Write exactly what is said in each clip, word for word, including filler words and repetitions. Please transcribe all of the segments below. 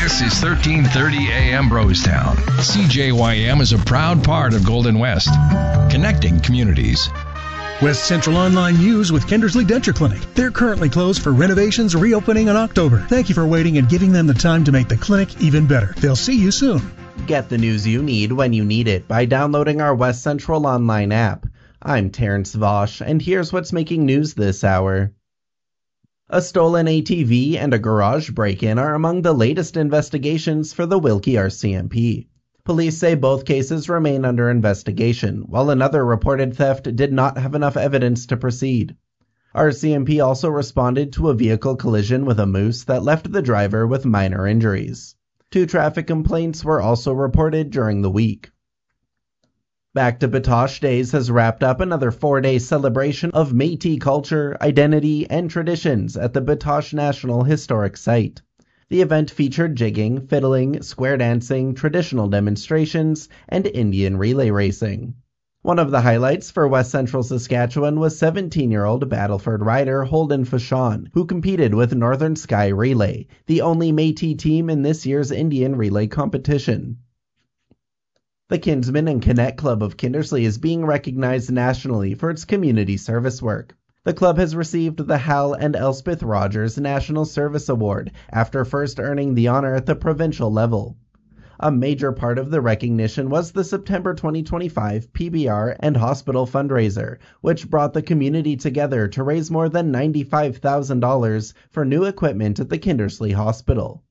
This is thirteen thirty A M Brostown. C J Y M is a proud part of Golden West, connecting communities. West Central Online News with Kindersley Denture Clinic. They're currently closed for renovations, reopening in October. Thank you for waiting and giving them the time to make the clinic even better. They'll see you soon. Get the news you need when you need it by downloading our West Central Online app. I'm Terrence Vosch, and here's what's making news this hour. A stolen A T V and a garage break-in are among the latest investigations for the Wilkie R C M P. Police say both cases remain under investigation, while another reported theft did not have enough evidence to proceed. R C M P also responded to a vehicle collision with a moose that left the driver with minor injuries. Two traffic complaints were also reported during the week. Back to Batoche Days has wrapped up another four-day celebration of Métis culture, identity, and traditions at the Batoche National Historic Site. The event featured jigging, fiddling, square dancing, traditional demonstrations, and Indian relay racing. One of the highlights for West Central Saskatchewan was seventeen-year-old Battleford rider Holden Fashon, who competed with Northern Sky Relay, the only Métis team in this year's Indian relay competition. The Kinsman and Connect Club of Kindersley is being recognized nationally for its community service work. The club has received the Hal and Elspeth Rogers National Service Award after first earning the honor at the provincial level. A major part of the recognition was the September twenty twenty-five P B R and hospital fundraiser, which brought the community together to raise more than ninety-five thousand dollars for new equipment at the Kindersley Hospital.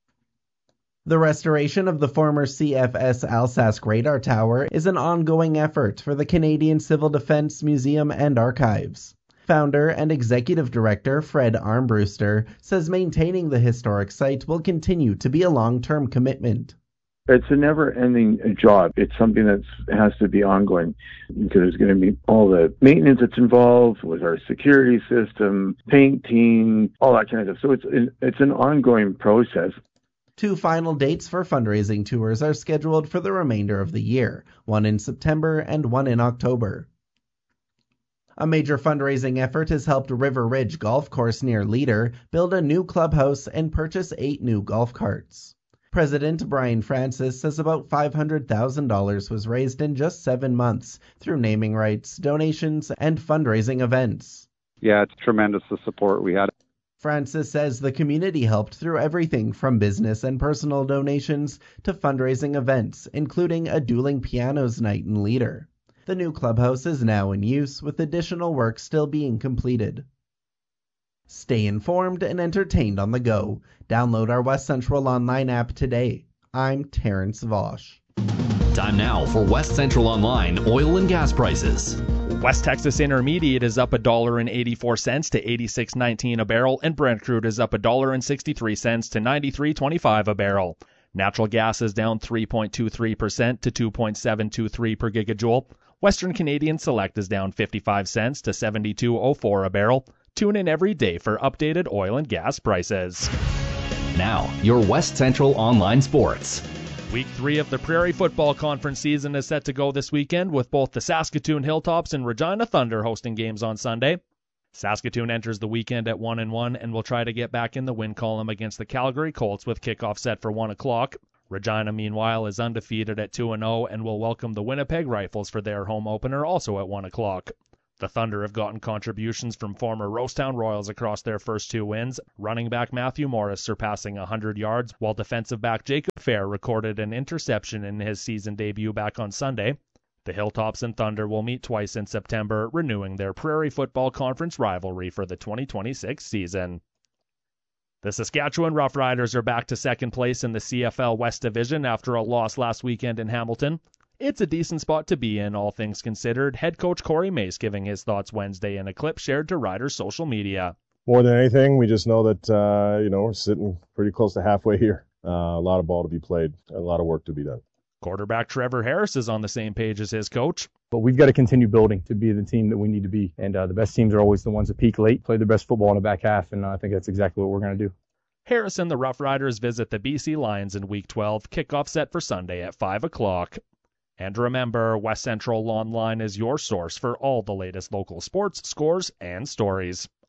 The restoration of the former C F S Alsace Radar Tower is an ongoing effort for the Canadian Civil Defence Museum and Archives. Founder and Executive Director Fred Armbruster says maintaining the historic site will continue to be a long-term commitment. It's a never-ending job. It's something that has to be ongoing because there's going to be all the maintenance that's involved with our security system, painting, all that kind of stuff. So it's it's an ongoing process. Two final dates for fundraising tours are scheduled for the remainder of the year, one in September and one in October. A major fundraising effort has helped River Ridge Golf Course near Leader build a new clubhouse and purchase eight new golf carts. President Brian Francis says about five hundred thousand dollars was raised in just seven months through naming rights, donations, and fundraising events. Yeah, it's tremendous the support we had. Francis says the community helped through everything from business and personal donations to fundraising events, including a dueling pianos night in Leader. The new clubhouse is now in use, with additional work still being completed. Stay informed and entertained on the go. Download our West Central Online app today. I'm Terrence Vosch. Time now for West Central Online oil and gas prices. West Texas Intermediate is up one dollar and eighty-four cents to eighty-six nineteen a barrel, and Brent crude is up one dollar and sixty-three cents to ninety-three twenty-five a barrel. Natural gas is down three point two three percent to two point seven two three per gigajoule. Western Canadian Select is down fifty-five cents to seventy-two oh four a barrel. Tune in every day for updated oil and gas prices. Now, your West Central Online Sports. Week three of the Prairie Football Conference season is set to go this weekend, with both the Saskatoon Hilltops and Regina Thunder hosting games on Sunday. Saskatoon enters the weekend at one and one and will try to get back in the win column against the Calgary Colts with kickoff set for one o'clock. Regina, meanwhile, is undefeated at two and oh and will welcome the Winnipeg Rifles for their home opener also at one o'clock. The Thunder have gotten contributions from former Rosetown Royals across their first two wins, running back Matthew Morris surpassing one hundred yards, while defensive back Jacob Fair recorded an interception in his season debut back on Sunday. The Hilltops and Thunder will meet twice in September, renewing their Prairie Football Conference rivalry for the twenty twenty-six season. The Saskatchewan Roughriders are back to second place in the C F L West Division after a loss last weekend in Hamilton. It's a decent spot to be in, all things considered, head coach Corey Mace giving his thoughts Wednesday in a clip shared to Riders' social media. More than anything, we just know that, uh, you know, we're sitting pretty close to halfway here. Uh, a lot of ball to be played, a lot of work to be done. Quarterback Trevor Harris is on the same page as his coach. But we've got to continue building to be the team that we need to be. And uh, the best teams are always the ones that peak late, play their best football in the back half, and uh, I think that's exactly what we're going to do. Harris and the Rough Riders visit the B C Lions in Week twelve, kickoff set for Sunday at five o'clock. And remember, West Central Online is your source for all the latest local sports, scores, and stories.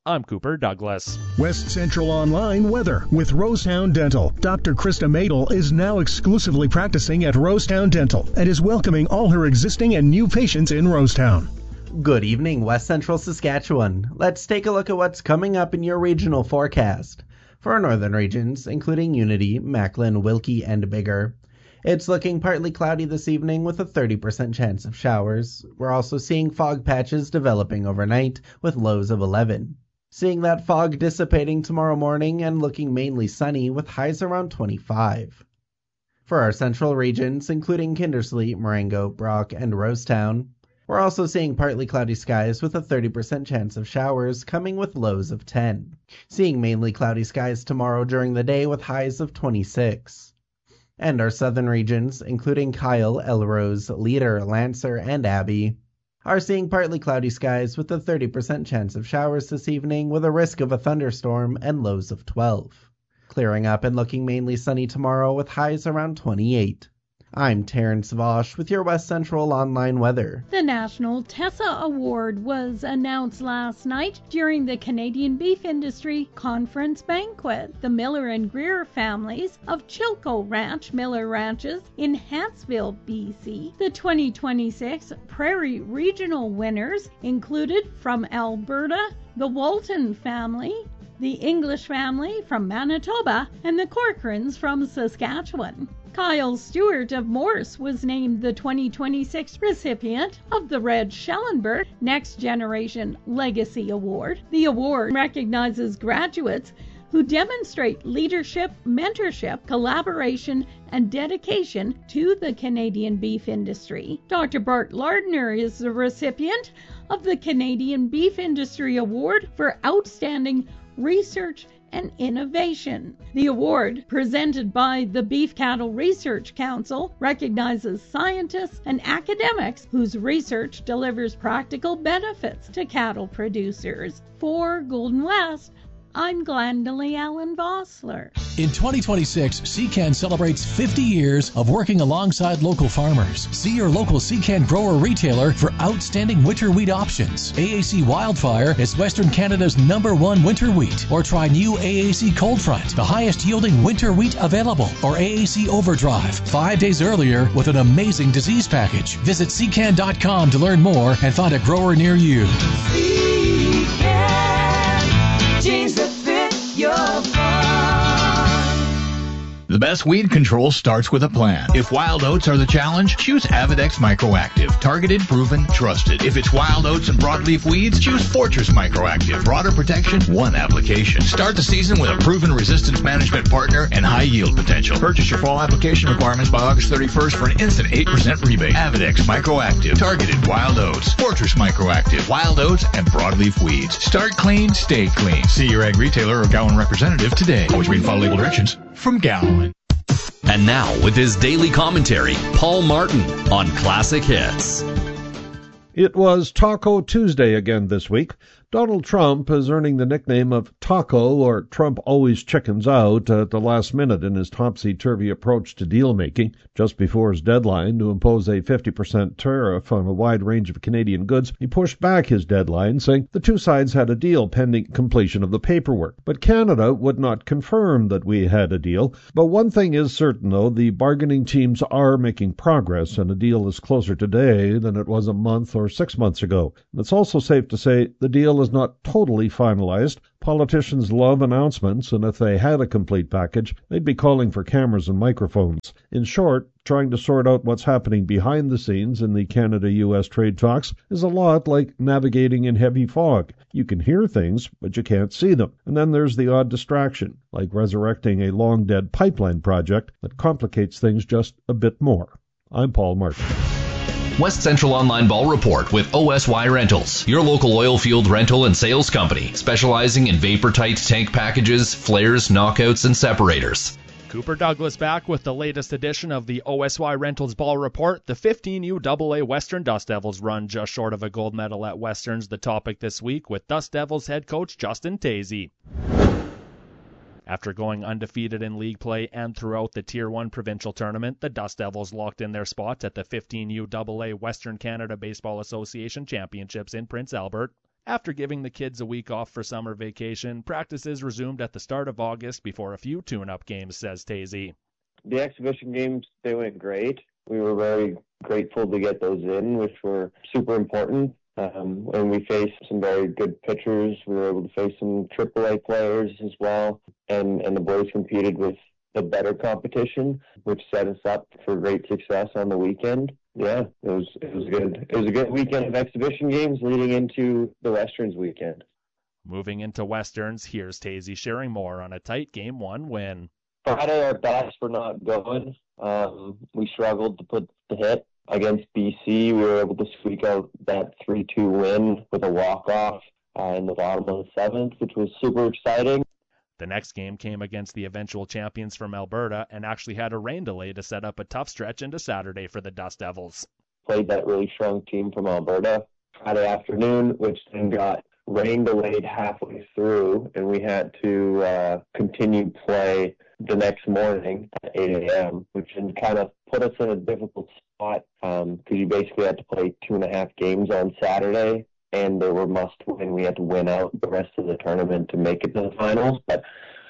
I'm Cooper Douglas. West Central Online weather with Rosetown Dental. Doctor Krista Madel is now exclusively practicing at Rosetown Dental and is welcoming all her existing and new patients in Rosetown. Good evening, West Central Saskatchewan. Let's take a look at what's coming up in your regional forecast. For our northern regions, including Unity, Macklin, Wilkie, and Biggar, it's looking partly cloudy this evening with a thirty percent chance of showers. We're also seeing fog patches developing overnight with lows of eleven. Seeing that fog dissipating tomorrow morning and looking mainly sunny with highs around twenty-five. For our central regions, including Kindersley, Marengo, Brock, and Rosetown, we're also seeing partly cloudy skies with a thirty percent chance of showers coming with lows of ten. Seeing mainly cloudy skies tomorrow during the day with highs of twenty-six. And our southern regions, including Kyle, Elrose, Leader, Lancer, and Abbey, are seeing partly cloudy skies with a thirty percent chance of showers this evening with a risk of a thunderstorm and lows of twelve. Clearing up and looking mainly sunny tomorrow with highs around twenty-eight. I'm Terrence Vosch with your West Central Online weather. The National Tessa Award was announced last night during the Canadian Beef Industry Conference Banquet. The Miller and Greer families of Chilco Ranch Miller Ranches in Hansville, B C. The twenty twenty-six Prairie Regional winners included from Alberta, the Walton family, the English family from Manitoba, and the Corcorans from Saskatchewan. Kyle Stewart of Morse was named the twenty twenty-six recipient of the Red Schellenberg Next Generation Legacy Award. The award recognizes graduates who demonstrate leadership, mentorship, collaboration, and dedication to the Canadian beef industry. Doctor Bart Lardner is the recipient of the Canadian Beef Industry Award for Outstanding Research and Innovation. The award, presented by the Beef Cattle Research Council, recognizes scientists and academics whose research delivers practical benefits to cattle producers. For Golden West, I'm Glendalee Allen Vossler. In twenty twenty-six, C CAN celebrates fifty years of working alongside local farmers. See your local C CAN grower retailer for outstanding winter wheat options. A A C Wildfire is Western Canada's number one winter wheat. Or try new A A C Cold Front, the highest yielding winter wheat available. Or A A C Overdrive, five days earlier with an amazing disease package. Visit C CAN dot com to learn more and find a grower near you. C CAN, jeans that fit your farm. The best weed control starts with a plan. If wild oats are the challenge, choose Avidex Microactive. Targeted, proven, trusted. If it's wild oats and broadleaf weeds, choose Fortress Microactive. Broader protection, one application. Start the season with a proven resistance management partner and high yield potential. Purchase your fall application requirements by August thirty-first for an instant eight percent rebate. Avidex Microactive. Targeted wild oats. Fortress Microactive. Wild oats and broadleaf weeds. Start clean, stay clean. See your ag retailer or Gowan representative today. Always read and follow label directions from Gowan. And now, with his daily commentary, Paul Martin on Classic Hits. It was Taco Tuesday again this week. Donald Trump is earning the nickname of Taco, or Trump always chickens out, at the last minute in his topsy-turvy approach to deal-making. Just before his deadline to impose a fifty percent tariff on a wide range of Canadian goods, he pushed back his deadline, saying the two sides had a deal pending completion of the paperwork. But Canada would not confirm that we had a deal. But one thing is certain, though, the bargaining teams are making progress, and a deal is closer today than it was a month or six months ago. And it's also safe to say the deal is not totally finalized. Politicians love announcements, and if they had a complete package, they'd be calling for cameras and microphones. In short, trying to sort out what's happening behind the scenes in the Canada-U S trade talks is a lot like navigating in heavy fog. You can hear things, but you can't see them. And then there's the odd distraction, like resurrecting a long-dead pipeline project that complicates things just a bit more. I'm Paul Martin. West Central Online Ball Report with O S Y Rentals, your local oil field rental and sales company, specializing in vapor-tight tank packages, flares, knockouts, and separators. Cooper Douglas back with the latest edition of the O S Y Rentals Ball Report. The fifteen U double A Western Dust Devils run just short of a gold medal at Westerns, the topic this week, with Dust Devils head coach Justin Tazy. After going undefeated in league play and throughout the Tier one provincial tournament, the Dust Devils locked in their spots at the fifteen U double A Western Canada Baseball Association Championships in Prince Albert. After giving the kids a week off for summer vacation, practices resumed at the start of August before a few tune-up games, says Tazy. The exhibition games, they went great. We were very grateful to get those in, which were super important. Um, and we faced some very good pitchers. We were able to face some triple A players as well. And, and the boys competed with the better competition, which set us up for great success on the weekend. Yeah, it was it was good. It was a good weekend of exhibition games leading into the Westerns weekend. Moving into Westerns, here's Tazy sharing more on a tight game one win. Friday, our bats were not going. Um, we struggled to put the hit against B C. We were able to squeak out that three two win with a walk-off uh, in the bottom of the seventh, which was super exciting. The next game came against the eventual champions from Alberta and actually had a rain delay to set up a tough stretch into Saturday for the Dust Devils. Played that really strong team from Alberta Friday afternoon, which then got rain delayed halfway through, and we had to uh, continue play the next morning at eight a.m., which kind of put us in a difficult spot because um, you basically had to play two and a half games on Saturday, and they were must-win. We had to win out the rest of the tournament to make it to the finals. But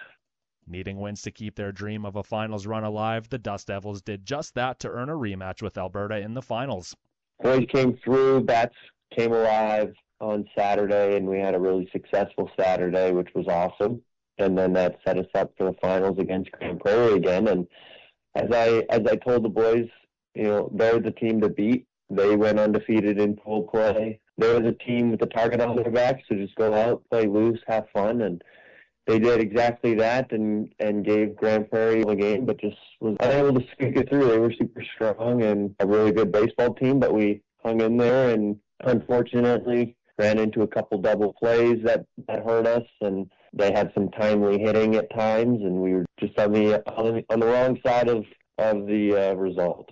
needing wins to keep their dream of a finals run alive, the Dust Devils did just that to earn a rematch with Alberta in the finals. Boys came through, bats came alive on Saturday, and we had a really successful Saturday, which was awesome. And then that set us up for the finals against Grand Prairie again. And as I as I told the boys, you know, they're the team to beat. They went undefeated in pool play. They're the team with the target on their back, so just go out, play loose, have fun. And they did exactly that and, and gave Grand Prairie a game, but just was unable to squeak it through. They were super strong and a really good baseball team, but we hung in there and unfortunately ran into a couple double plays that, that hurt us, and they had some timely hitting at times, and we were just on the on the, on the wrong side of, of the uh, result.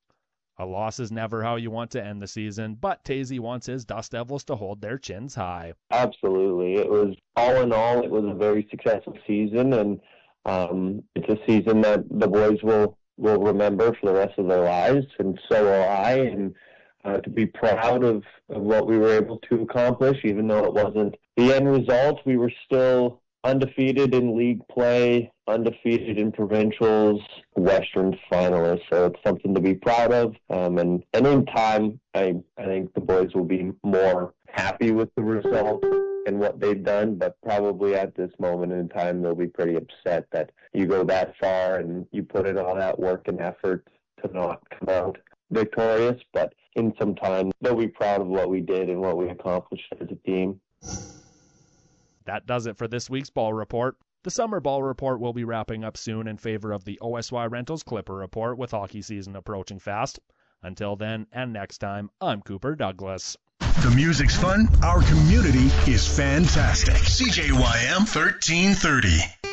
A loss is never how you want to end the season, but Tazy wants his Dust Devils to hold their chins high. Absolutely. It was, all in all, it was a very successful season, and um, it's a season that the boys will, will remember for the rest of their lives, and so will I, and uh, to be proud of, of what we were able to accomplish, even though it wasn't the end result. We were still undefeated in league play, undefeated in provincials, Western finalists. So it's something to be proud of. Um, and, and in time, I, I think the boys will be more happy with the result and what they've done. But probably at this moment in time, they'll be pretty upset that you go that far and you put in all that work and effort to not come out victorious. But in some time, they'll be proud of what we did and what we accomplished as a team. That does it for this week's Ball Report. The Summer Ball Report will be wrapping up soon in favor of the O S Y Rentals Clipper Report with hockey season approaching fast. Until then and next time, I'm Cooper Douglas. The music's fun. Our community is fantastic. C J Y M thirteen thirty.